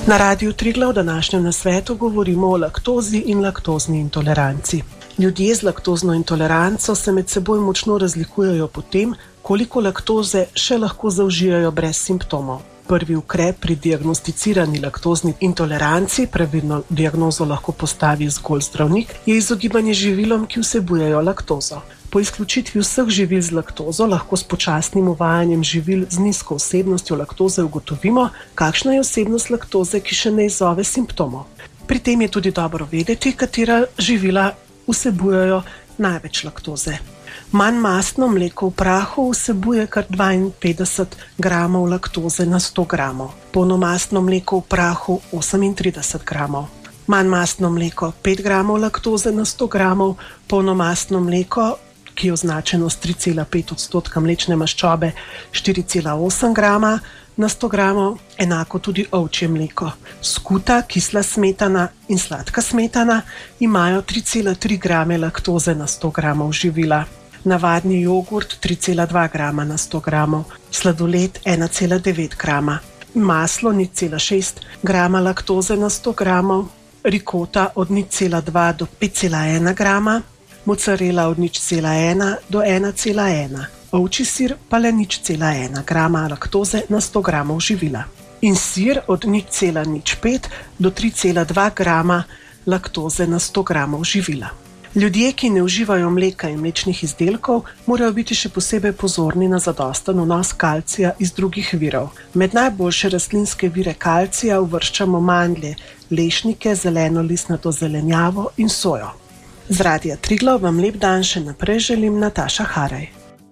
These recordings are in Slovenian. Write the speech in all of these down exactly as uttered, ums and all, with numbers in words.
Na Radiu Triglav v današnjem nasvetu govorimo o laktozi in laktozni intoleranci. Ljudje z laktozno intoleranco se med seboj močno razlikujejo po tem, koliko laktoze še lahko zaužijajo brez simptomov. Prvi ukrep pri diagnosticirani laktozni intoleranci, pravilno diagnozo lahko postavi zgolj zdravnik, je izogibanje živilom, ki vsebujejo laktozo. Po izključitvi vseh živil z laktozo lahko s počasnim uvajanjem živil z nizko vsebnostjo laktoze ugotovimo, kakšna je vsebnost laktoze, ki še ne izzove simptomov. Pri tem je tudi dobro vedeti, katera živila vsebujejo največ laktoze. Manj mastno mleko v prahu vsebuje kar dvainpetdeset gramov laktoze na sto gramov, polnomastno mleko v prahu osemintrideset gramov. Manj mastno mleko pet gramov laktoze na sto gramov, polnomastno mleko, ki je označeno s tri cela pet odstotka mlečne maščobe, štiri cela osem grama na sto gramov, enako tudi ovčje mleko. Skuta, kisla smetana in sladka smetana imajo tri cela tri grame laktoze na sto gramov živila. Navadni jogurt tri cela dva grama na sto gramov, sladoled ena cela devet grama, maslo nič cela šest grama laktoze na sto gramov, rikota od nič cela dva do pet cela ena grama, mocarela od nič cela ena do ena cela ena, ovčji sir pa le nič cela ena grama laktoze na sto gramov živila. In sir od nič cela nič pet do tri cela dva grama laktoze na sto gramov živila. Ljudje, ki ne uživajo mleka in mlečnih izdelkov, morajo biti še posebej pozorni na zadosten vnos kalcija iz drugih virov. Med najboljše rastlinske vire kalcija uvrščamo mandlje, lešnike, zeleno listnato zelenjavo in sojo. Z Radia Triglav vam lep dan še naprej želim Nataša Haraj.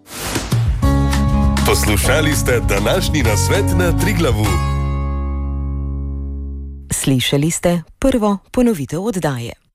Poslušali ste današnji nasvet na Triglavu. Slišali ste prvo ponovitev oddaje.